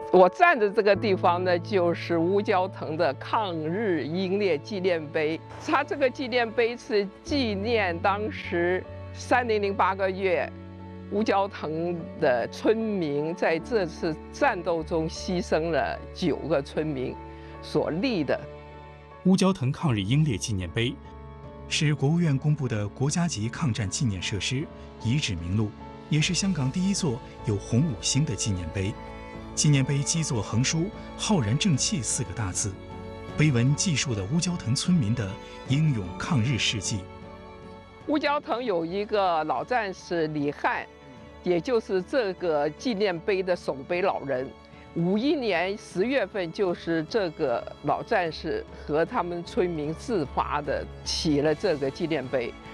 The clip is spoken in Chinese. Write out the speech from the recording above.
我站的这个地方呢，就是乌蛟腾的抗日英烈纪念碑。它这个纪念碑是纪念当时3008个月，乌蛟腾的村民在这次战斗中牺牲了9个村民所立的。 乌蛟腾抗日英烈纪念碑是国务院公布的国家级抗战纪念设施，遗址名录，也是香港第一座有红5星的纪念碑。纪念碑基座横书“浩然正气”4个大字，碑文记述的乌蛟腾村民的英勇抗日事迹。 乌蛟腾有一个老战士李汉，也就是这个纪念碑的守碑老人。51年10月份，就是这个老战士和他们村民自发的起了这个纪念碑。